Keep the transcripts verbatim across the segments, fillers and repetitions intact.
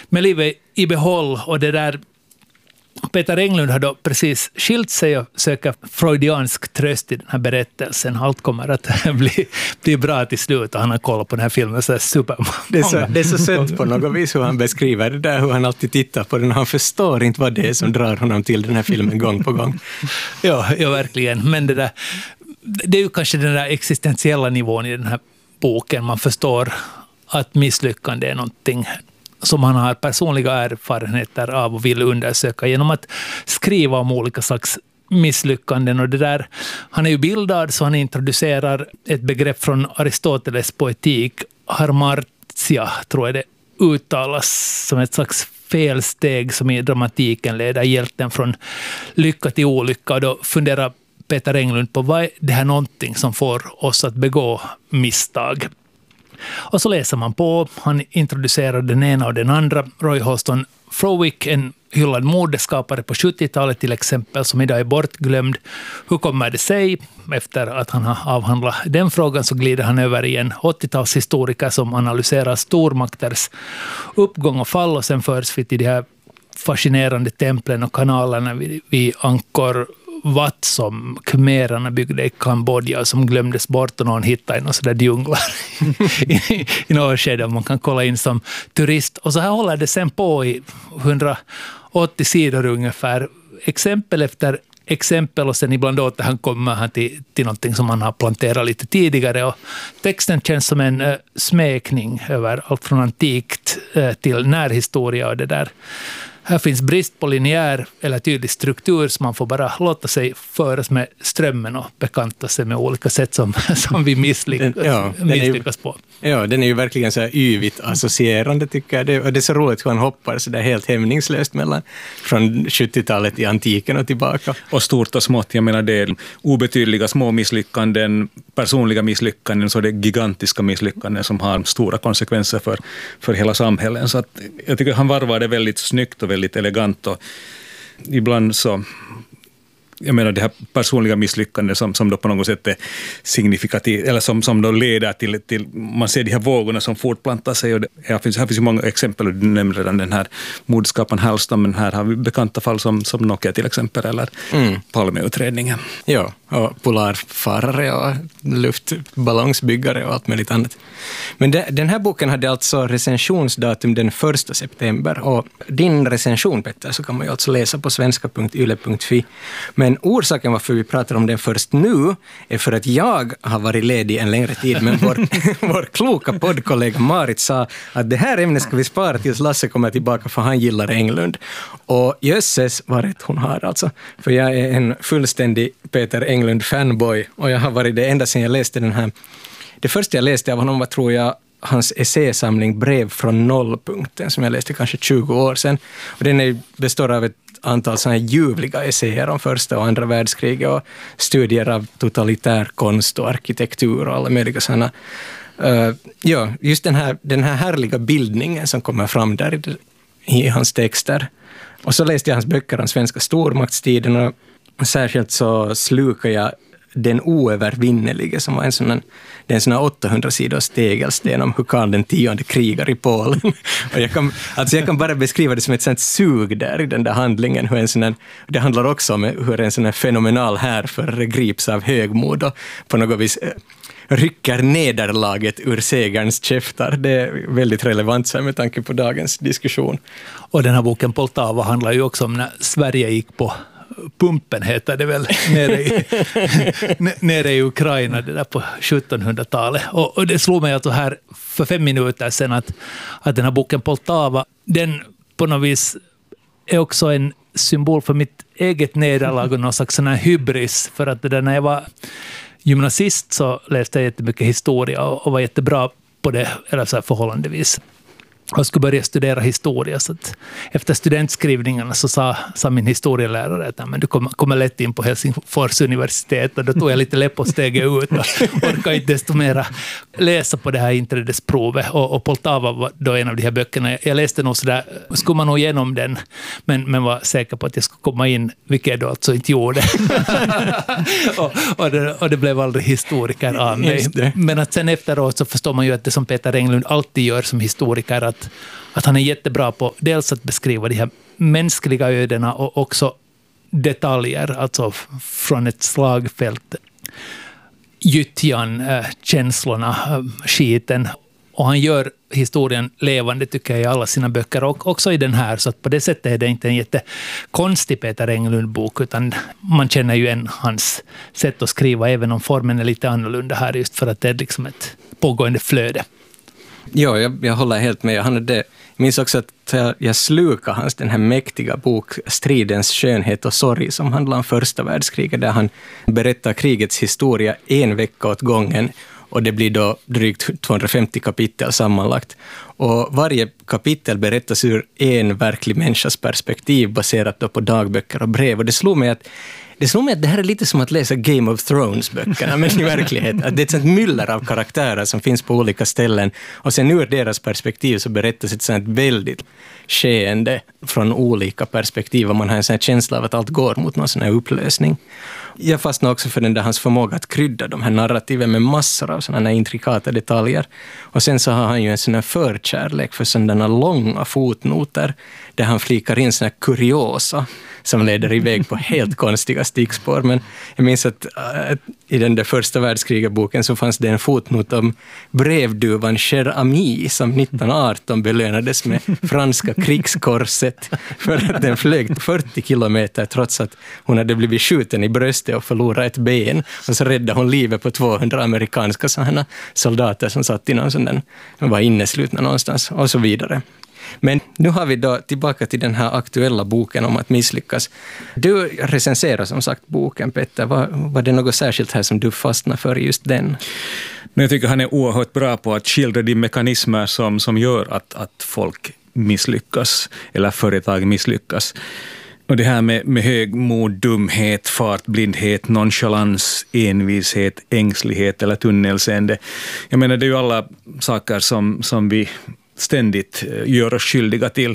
med livet i behåll, och det där Peter Englund har då precis skilt sig och söker freudiansk tröst i den här berättelsen. Allt kommer att bli, bli bra till slut, och han har kollat på den här filmen så super. Det är så, det är så sött på något vis hur han beskriver det där, hur han alltid tittar på den. Han förstår inte vad det är som drar honom till den här filmen gång på gång. Ja, ja verkligen. Men det där, det är ju kanske den där existentiella nivån i den här boken. Man förstår att misslyckande är någonting som han har personliga erfarenheter av och vill undersöka genom att skriva om olika slags misslyckanden. Och det där, han är ju bildad, så han introducerar ett begrepp från Aristoteles poetik, harmartia, tror jag det uttalas, som ett slags felsteg som i dramatiken leder hjälten från lycka till olycka. Och då funderar Peter Englund på vad är det här någonting som får oss att begå misstag. Och så läser man på. Han introducerar den ena och den andra. Roy Holston Frowick, en hyllad modeskapare på sjuttiotalet till exempel, som idag är bortglömd. Hur kommer det sig? Efter att han har avhandlat den frågan så glider han över i en åttiotalshistoriker som analyserar stormakters uppgång och fall, och sen förs vi till de här fascinerande templen och kanalerna vid, vid Angkor Wat som khmererna byggde i Kambodja, som glömdes bort och någon hittade i någon sådär djunglar i, i något skede man kan kolla in som turist. Och så här håller det sen på i hundraåttio sidor ungefär. Exempel efter exempel, och sen ibland återkommer han till, till någonting som man har planterat lite tidigare. Och texten känns som en uh, smekning över allt från antikt uh, till närhistoria och det där. Här finns brist på linjär eller tydlig struktur, så man får bara låta sig föras med strömmen och bekanta sig med olika sätt som, som vi misslyckas, den, ja, misslyckas ju, på. Ja, den är ju verkligen så här yvigt associerande tycker jag. Det, och det är så roligt hur han hoppar så där helt hämningslöst mellan från sjuttiotalet i antiken och tillbaka. Och stort och smått, jag menar det är obetydliga små misslyckanden, personliga misslyckanden, så det är gigantiska misslyckanden som har stora konsekvenser för, för hela samhällen. Så att jag tycker han varvar det väldigt snyggt och väldigt elegant, och ibland så, jag menar det här personliga misslyckande som, som då på något sätt är signifikativt, eller som, som då leder till, till, man ser de här vågorna som fortplantar sig, och det, här, finns, här finns ju många exempel, och du nämnde redan den här modskaparen Hallstam, men här har vi bekanta fall som, som Nokia till exempel, eller mm. Palmeutredningen. Ja, och polarfarare och luftballongsbyggare och allt möjligt annat. Men det, den här boken hade alltså recensionsdatum den första september, och din recension, Petter, så kan man ju alltså läsa på svenska punkt yle punkt fi. Men orsaken varför vi pratar om den först nu är för att jag har varit ledig en längre tid, men vår, vår kloka poddkollega Marit sa att det här ämnet ska vi spara tills Lasse kommer tillbaka, för han gillar Englund. Och jösses vad rätt hon har alltså, för jag är en fullständig Peter Englund fanboy, och jag har varit det ända sedan jag läste den här. Det första jag läste av honom var, tror jag, hans essäsamling Brev från nollpunkten, som jag läste kanske tjugo år sedan. Och den är, består av ett antal sådana här ljuvliga essäer om första och andra världskriget och studier av totalitär konst och arkitektur och alla möjliga sådana. Uh, ja, just den här, den här härliga bildningen som kommer fram där i, i hans texter. Och så läste jag hans böcker om svenska stormaktstiden, och särskilt så slukade jag Den oövervinnelige, som var en sån, det är en sån här åttahundra sidors tegelsten om hur Karl den tionde krigar i Polen. Och jag kan, alltså jag kan bara beskriva det som ett sånt sug där i den där handlingen. Hur en sån här, det handlar också om hur en sån här fenomenal härförare grips av högmod och på något vis rycker nederlaget ur segerns käftar. Det är väldigt relevant så med tanke på dagens diskussion. Och den här boken Poltava handlar ju också om när Sverige gick på pumpen, heter det väl, nere i, nere i Ukraina, det där på sjuttonhundratalet. Och, och det slog mig att här för fem minuter sedan att, att den här boken Poltava, den på något vis är också en symbol för mitt eget nederlag och någon slags sån här hybris. För att det där, när jag var gymnasist så läste jag jättemycket historia och, och var jättebra på det, eller så här förhållandevis. Jag skulle börja studera historia, så att efter studentskrivningarna så sa, sa min historielärare att men du kommer, kommer lätt in på Helsingfors universitet, och då tog jag lite läpp och steget ut och orkade inte desto mera läsa på det här inträdesprovet, och, och Poltava var då en av de här böckerna. Jag läste nog sådär, skulle man nog igenom den, men, men var säker på att jag skulle komma in, vilket jag då alltså inte gjorde. och, och, det, och det blev aldrig historiker av mig. Men att sen efteråt så förstår man ju att det som Peter Englund alltid gör som historiker, att att, att han är jättebra på dels att beskriva de här mänskliga ödena och också detaljer, alltså från ett slagfält. Gyttjan, äh, känslorna, äh, skiten. Och han gör historien levande, tycker jag, i alla sina böcker och också i den här. Så att på det sättet är det inte en jättekonstig Peter Englund-bok, utan man känner ju igen hans sätt att skriva, även om formen är lite annorlunda här, just för att det är liksom ett pågående flöde. Ja, jag, jag håller helt med. Han hade, jag minns också att jag, jag slukade hans den här mäktiga bok Stridens skönhet och sorg, som handlar om första världskriget, där han berättar krigets historia en vecka åt gången. Och det blir då drygt tvåhundrafemtio kapitel sammanlagt. Och varje kapitel berättas ur en verklig människas perspektiv, baserat då på dagböcker och brev. Och det slog mig att Det slår mig att det här är lite som att läsa Game of Thrones-böckerna, men i verkligheten. Att det är ett sånt myller av karaktärer som finns på olika ställen. Och sen ur deras perspektiv så berättas ett sånt väldigt skeende från olika perspektiv. Och man har en sån känsla av att allt går mot någon sån här upplösning. Jag fastnar också för den där hans förmåga att krydda de här narrativen med massor av sådana här intrikata detaljer. Och sen så har han ju en sån här förkärlek för sådana långa fotnoter där han flikar in såna här kuriosa som leder iväg på helt konstiga stickspår. Men jag minns att, att i den där första världskrigarboken så fanns det en fotnot om brevduvan Cher Ami som nitton arton belönades med franska krigskorset för att den flög fyrtio kilometer trots att hon hade blivit skjuten i bröstet och förlorat ett ben. Och så räddade hon livet på tvåhundra amerikanska sådana soldater som satt i någon sån där, de var inneslutna någonstans och så vidare. Men nu har vi då tillbaka till den här aktuella boken om att misslyckas. Du recenserar som sagt boken, Petter. Var, var det något särskilt här som du fastnar för just den? Jag tycker han är oerhört bra på att skildra de mekanismer som, som gör att, att folk misslyckas eller företag misslyckas. Och det här med, med högmod, dumhet, fartblindhet, nonchalans, envishet, ängslighet eller tunnelseende. Jag menar, det är ju alla saker som, som vi ständigt gör oss skyldiga till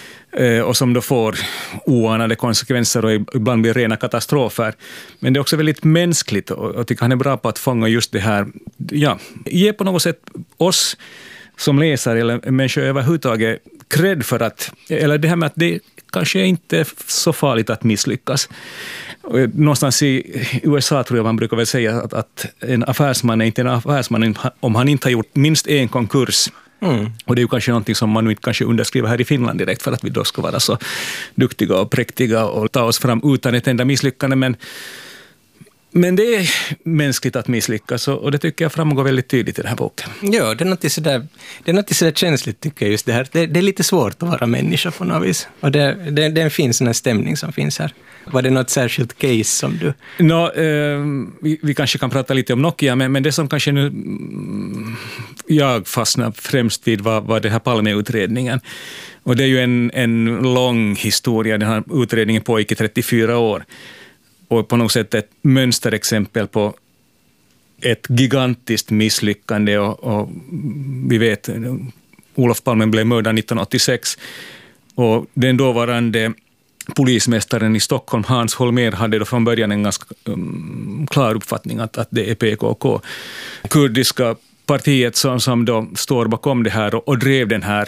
och som då får oanade konsekvenser och ibland blir rena katastrofer. Men det är också väldigt mänskligt och jag tycker han är bra på att fånga just det här, ja, ge på något sätt oss som läsare eller människor överhuvudtaget cred för att, eller det här med att det kanske inte är så farligt att misslyckas. Någonstans i U S A tror jag man brukar väl säga att, att en affärsman är inte en affärsman om han inte har gjort minst en konkurs. Mm. Och det är ju kanske någonting som man nu inte kanske underskriver här i Finland direkt för att vi då ska vara så duktiga och präktiga och ta oss fram utan ett enda misslyckande. Men, men det är mänskligt att misslyckas och det tycker jag framgår väldigt tydligt i den här boken. Ja, det är något sådär, det är något sådär känsligt tycker jag just det här. Det, det är lite svårt att vara människa på något vis. Och det, det, det är en fin sån här stämning som finns här. Var det något särskilt case som du... No, eh, vi, vi kanske kan prata lite om Nokia, men, men det som kanske nu mm, jag fastnar främst vid var, var den här Palme-utredningen. Och det är ju en, en lång historia, den här utredningen pågick i trettiofyra år. Och på något sätt ett mönsterexempel på ett gigantiskt misslyckande. Och, och vi vet, Olof Palme blev mördad nittonhundraåttiosex och den dåvarande polismästaren i Stockholm, Hans Holmér, hade då från början en ganska um, klar uppfattning att, att det är P K K. Kurdiska partiet som, som då står bakom det här och, och drev den här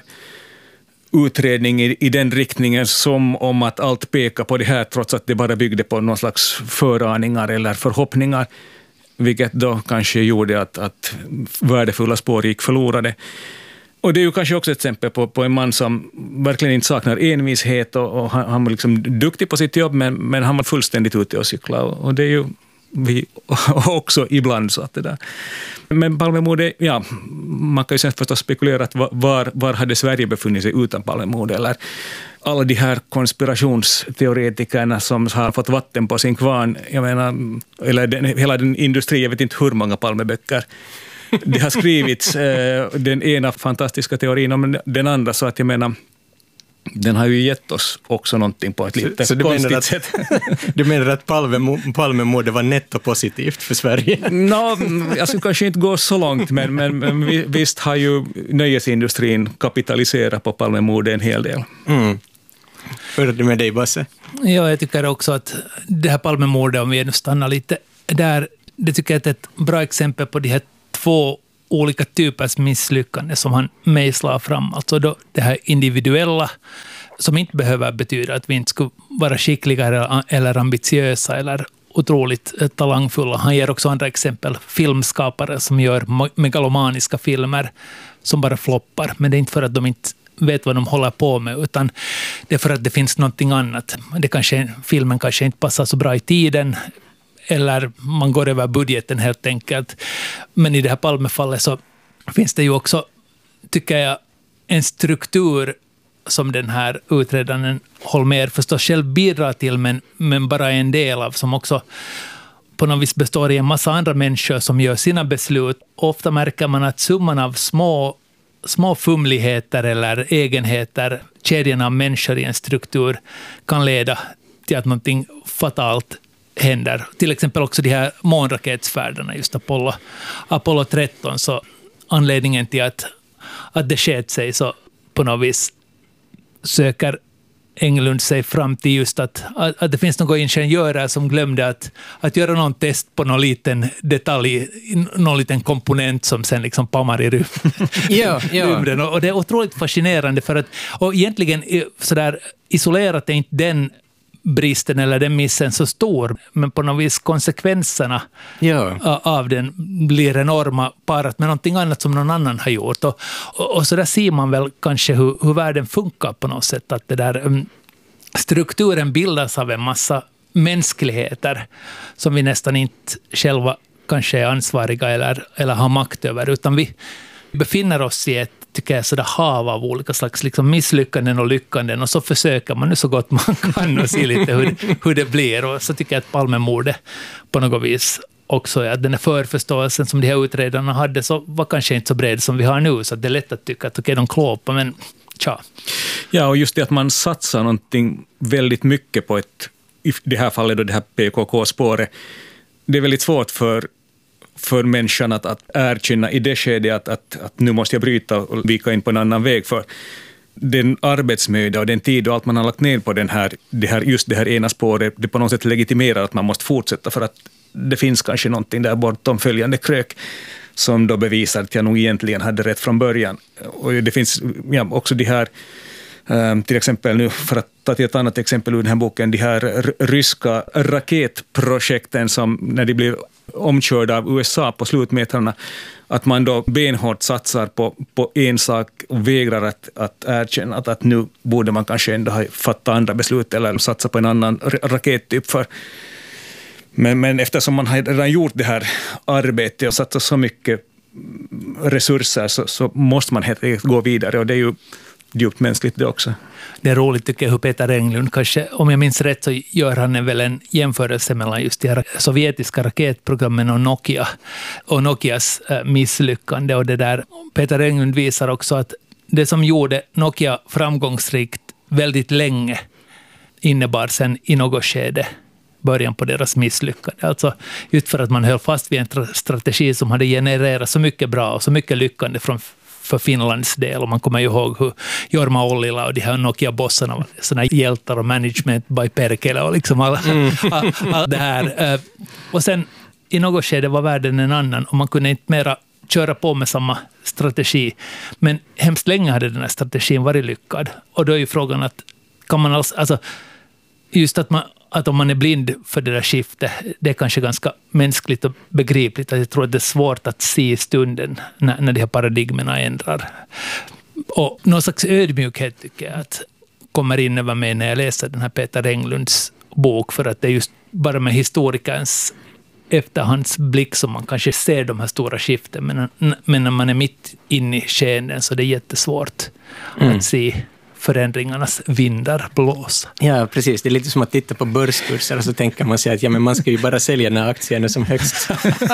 utredningen i, i den riktningen som om att allt pekar på det här trots att det bara byggde på någon slags föraningar eller förhoppningar, vilket då kanske gjorde att, att värdefulla spår gick förlorade. Och det är ju kanske också ett exempel på, på en man som verkligen inte saknar envishet och, och han, han var liksom duktig på sitt jobb men, men han var fullständigt ute och cykla och, och det är ju vi också ibland så att det där. Men Palmemordet, ja, man kan ju sen förstås spekulera att var, var hade Sverige befunnit sig utan Palmemordet eller alla de här konspirationsteoretikerna som har fått vatten på sin kvarn, jag menar, eller den, hela den industrin, jag vet inte hur många Palmeböcker det har skrivits, eh, den ena fantastiska teorin om den andra, så att jag menar, den har ju gett oss också någonting på ett lite så, så konstigt du att, sätt. Du menar att Palmemordet var nettopositivt för Sverige? No, jag skulle kanske inte gå så långt, men, men, men visst har ju nöjesindustrin kapitaliserat på Palmemordet en hel del. Mm. Hur är det med dig, Basse? Ja, jag tycker också att det här Palmemordet, om vi nu stannar lite där, det tycker jag är ett bra exempel på de här två olika typers misslyckande som han mejslar fram. Alltså då det här individuella som inte behöver betyda att vi inte skulle vara skickliga eller ambitiösa eller otroligt talangfulla. Han ger också andra exempel. Filmskapare som gör megalomaniska filmer som bara floppar. Men det är inte för att de inte vet vad de håller på med, utan det är för att det finns någonting annat. Det kanske, filmen kanske inte passar så bra i tiden, eller man går över budgeten helt enkelt. Men i det här Palmefallet så finns det ju också, tycker jag, en struktur som den här utredaren Holmér förstås själv bidrar till, men, men bara en del av, som också på något vis består i en massa andra människor som gör sina beslut. Ofta märker man att summan av små, små fumligheter eller egenheter, kedjan av människor i en struktur, kan leda till att någonting fatalt händer. Till exempel också de här månraketsfärderna, just Apollo, Apollo tretton, så anledningen till att, att det skett sig, så på något vis söker Englund sig fram till just att, att, att det finns några ingenjörer som glömde att, att göra någon test på någon liten detalj, någon liten komponent som sen liksom pammar i rymden. Ja, ja. rymden. Och det är otroligt fascinerande, för att, och egentligen sådär isolerat är inte den bristen eller den missen så stor, men på något vis konsekvenserna ja. av den blir enorma, parat med någonting annat som någon annan har gjort. Och, och, och så där ser man väl kanske hur, hur världen funkar på något sätt, att det där um, strukturen bildas av en massa mänskligheter som vi nästan inte själva kanske är ansvariga eller, eller har makt över, utan vi befinner oss i ett, tycker jag, sådär hav av olika slags liksom misslyckanden och lyckanden, och så försöker man nu så gott man kan och se lite hur, hur det blir. Och så tycker jag att Palmemordet på något vis också är att den här förförståelsen som de här utredarna hade så var kanske inte så bred som vi har nu, så det är lätt att tycka att okej, okay, de klåpar, men tja. Ja, och just det att man satsar någonting väldigt mycket på ett, i det här fallet då det här P K K-spåret, det är väldigt svårt för för människan att, att erkänna i det skedet att, att, att nu måste jag bryta och vika in på en annan väg, för den arbetsmöda och den tid och allt man har lagt ner på den här, det här, just det här ena spåret, det på något sätt legitimerar att man måste fortsätta, för att det finns kanske någonting där bortom följande krök som då bevisar att jag nog egentligen hade rätt från början. Och det finns ja, också de här Um, till exempel nu, för att ta till ett annat exempel ur den här boken, de här r- ryska raketprojekten som när de blir omkörda av U S A på slutmetrarna, att man då benhårt satsar på, på en sak och vägrar att, att erkänna att, att nu borde man kanske ändå ha fattat andra beslut eller satsa på en annan r- rakettyp för. Men, men eftersom man har redan gjort det här arbetet och satsat så mycket resurser så, så måste man helt enkelt gå vidare, och det är ju djupt mänskligt det också. Det är roligt tycker jag hur Peter Englund, kanske, om jag minns rätt så gör han väl en jämförelse mellan just de här sovjetiska raketprogrammen och Nokia och Nokias misslyckande, och det där. Peter Englund visar också att det som gjorde Nokia framgångsrikt väldigt länge innebar sen i något skede början på deras misslyckande. Alltså just för att man höll fast vid en strategi som hade genererat så mycket bra och så mycket lyckande från för Finlands del, och man kommer ju ihåg hur Jorma Ollila och de här Nokia-bossarna var såna hjältar och management by Perkele och liksom alla, mm. all, all det här. Och sen i något skede var världen en annan och man kunde inte mera köra på med samma strategi. Men hemskt länge hade den här strategin varit lyckad. Och då är ju frågan att kan man alltså, alltså just att man att om man är blind för det där skiftet, det är kanske ganska mänskligt och begripligt. Att jag tror att det är svårt att se i stunden när, när de här paradigmerna ändrar. Och någon slags ödmjukhet tycker jag att kommer in över mig när jag läser den här Peter Englunds bok, för att det är just bara med historikerns efterhandsblick som man kanske ser de här stora skiften. Men, men när man är mitt inne i skeenden så är det jättesvårt mm. att se förändringarnas vindar blåsa. Ja, precis. Det är lite som att titta på börskurser och så tänker man sig att ja, men man ska ju bara sälja när aktierna som högst.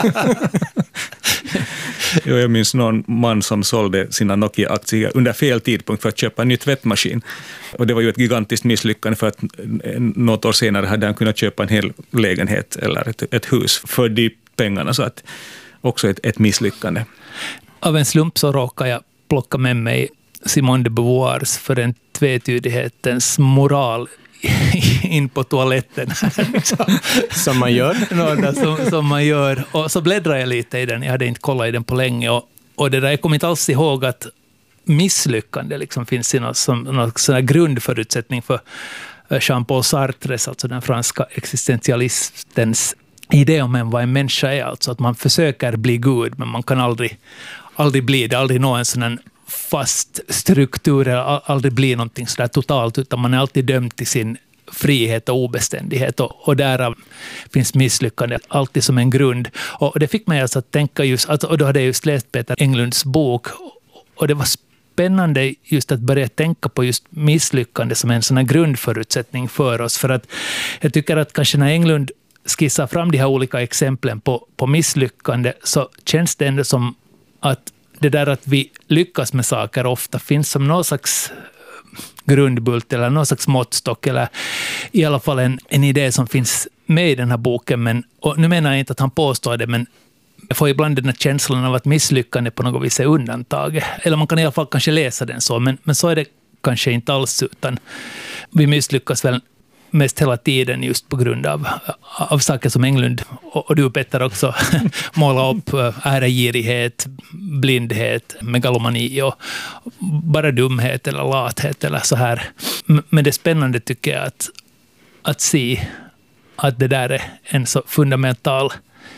Jo, jag minns någon man som sålde sina Nokia-aktier under fel tidpunkt för att köpa en ny tvättmaskin. Och det var ju ett gigantiskt misslyckande, för att något år senare hade han kunnat köpa en hel lägenhet eller ett, ett hus för de pengarna. Så att också ett, ett misslyckande. Av en slump så råkar jag plocka med mig Simone de Beauvoirs För den tvetydighetens moral in på toaletten. Som man gör. Några, som, som man gör. Och så bläddrar jag lite i den. Jag hade inte kollat i den på länge. Och, Och det där, jag kommer inte alls ihåg att misslyckande liksom finns i någon, som, någon sån här grundförutsättning för Jean-Paul Sartres, alltså den franska existentialistens idé om vad en människa är. Alltså att man försöker bli Gud, men man kan aldrig, aldrig bli det, aldrig nå en sån här fast struktur, aldrig bli någonting sådär totalt, utan man är alltid dömd till sin frihet och obeständighet, och, och därav finns misslyckande alltid som en grund. Och det fick mig alltså att tänka just, och då hade jag just läst Peter Englunds bok, och det var spännande just att börja tänka på just misslyckande som en sån här grundförutsättning för oss, för att jag tycker att kanske när Englund skissar fram de här olika exemplen på, på misslyckande, så känns det ändå som att det där att vi lyckas med saker ofta finns som någon slags grundbult eller någon slags måttstock, eller i alla fall en, en idé som finns med i den här boken. Men, och nu menar jag inte att han påstår det, men jag får ibland den här känslan av att misslyckande på något vis är undantaget. Eller man kan i alla fall kanske läsa den så, men, men så är det kanske inte alls, utan vi misslyckas väl mest hela tiden just på grund av, av saker som Englund och, och du Petter också målar upp, äregirighet, blindhet, megalomani och bara dumhet eller lathet eller så här. Men det är spännande tycker jag att, att se att det där är en så fundamental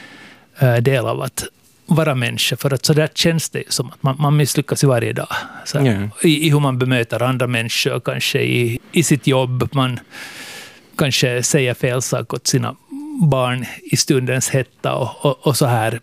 del av att vara människa, för att så där känns det som att man, man misslyckas i varje dag. Så här, yeah. i, I hur man bemöter andra människor, kanske i, i sitt jobb, man kanske säger fel sak åt sina barn i stundens hetta och, och, och så här.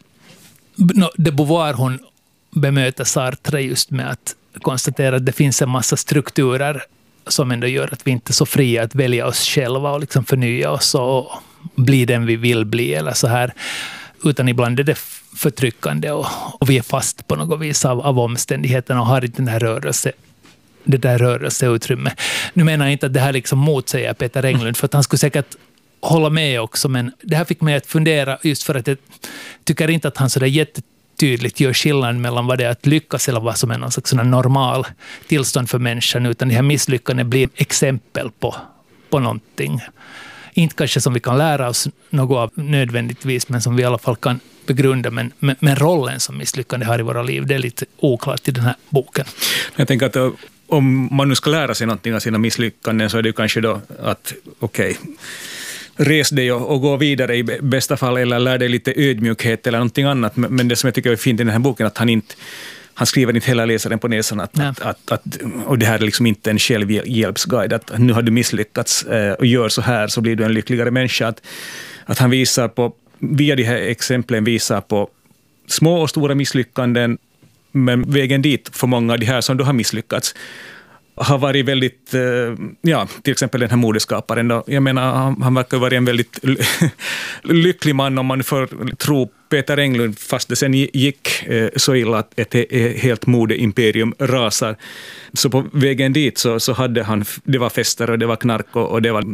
De Beauvoir, hon bemöter Sartre just med att konstatera att det finns en massa strukturer som ändå gör att vi inte är så fria att välja oss själva och liksom förnya oss och bli den vi vill bli eller så här. Utan ibland är det förtryckande och, och vi är fast på något vis av, av omständigheterna och har inte den här rörelse, det där rörelseutrymme. Nu menar jag inte att det här liksom motsäger Peter Englund, för att han skulle säkert hålla med också, men det här fick mig att fundera just för att jag tycker inte att han så där jättetydligt gör skillnad mellan vad det är att lyckas eller vad som är någon slags normal tillstånd för människan, utan det här misslyckanden blir exempel på, på någonting. Inte kanske som vi kan lära oss något av nödvändigtvis, men som vi i alla fall kan begrunda, men, men, men rollen som misslyckande har i våra liv, det är lite oklart i den här boken. Jag tänker att om man nu ska lära sig någonting av sina misslyckanden, så är det kanske då att okej, okay, res dig och, och gå vidare i bästa fall, eller lär dig lite ödmjukhet eller någonting annat. Men det som jag tycker är fint i den här boken, att han inte Han skriver inte hela läsaren på näsan att, att, att, att, och det här är liksom inte en självhjälpsguide, att nu har du misslyckats och gör så här så blir du en lyckligare människa. Att, att han visar på, via de här exemplen visar på små och stora misslyckanden, men vägen dit för många av de här som då har misslyckats har varit väldigt, ja, till exempel den här modeskaparen då, jag menar, han, han verkar vara en väldigt lycklig man om man får tro Peter Englund, fast det sen gick så illa att ett helt modeimperium rasar. Så på vägen dit så, så hade han, det var fester och det var knark och, och det var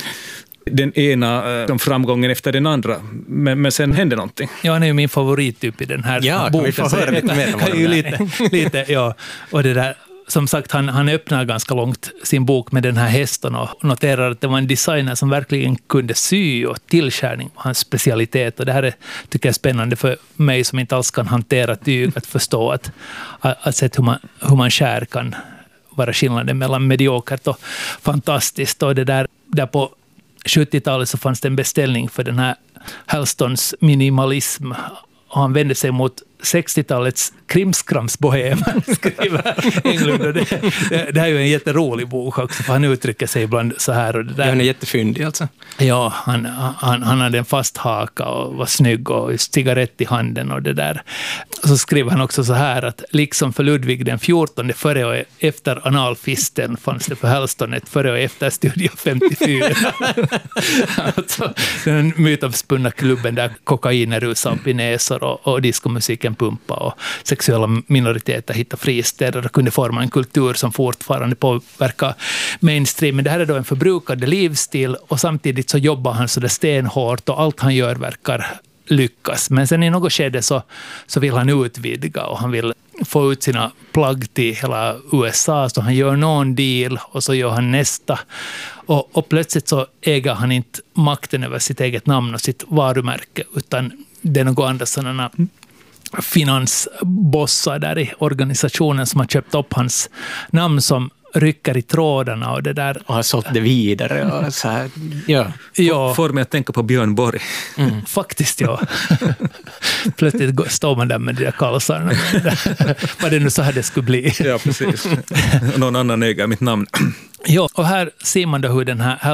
den ena de framgången efter den andra. Men, men sen hände någonting. Ja, han är ju min favorittyp i den här ja, boken. Ja, vi får höra lite mer om honom. lite, lite, ja. Och det där, som sagt, han, han öppnar ganska långt sin bok med den här hästen och noterar att det var en designer som verkligen kunde sy och tillskärning på hans specialitet. Och det här är, tycker jag är spännande för mig som inte alls kan hantera tyg, att förstå att, att, att se hur man, hur man skär kan vara skillnaden mellan mediokert och fantastiskt. Och det där, där på sjuttiotalet så fanns det en beställning för den här Hallstons minimalism, och han vände sig mot sextiotalets krimskramsbohem, skriver Englund. Det, det, det här är ju en jätterolig bok också, för han uttrycker sig ibland så här. Och det där. Ja, han är jättefyndig alltså. Ja, han, han, han hade en fast haka och var snygg och just cigarett i handen och det där. Så skriver han också så här att liksom för Ludvig den fjortonde före och efter analfisten fanns det för Hallston ett före och efter Studio femtiofyra. Alltså, den mytomspunna klubben där kokainer rusar upp i näsor och, och diskomusiken pumpa och sexuella minoriteter hitta fristäder och kunde forma en kultur som fortfarande påverkar mainstream. Men det här är då en förbrukande livsstil, och samtidigt så jobbar han så där stenhårt och allt han gör verkar lyckas. Men sen i något skede så, så vill han utvidga och han vill få ut sina plagg till hela U S A, så han gör någon deal och så gör han nästa. Och, och plötsligt så äger han inte makten över sitt eget namn och sitt varumärke, utan det är något andra sådana finansbossar där i organisationen som har köpt upp hans namn som rycker i trådarna och det där. Och har sålt det vidare och så här. Ja. Ja. Får mig att tänka på Björn Borg. Mm. Faktiskt, ja. Plötsligt står man där med de där kalsarna. Vad det nu så här det skulle bli. Ja, precis. Någon annan äger mitt namn. Ja, och här ser man då hur den här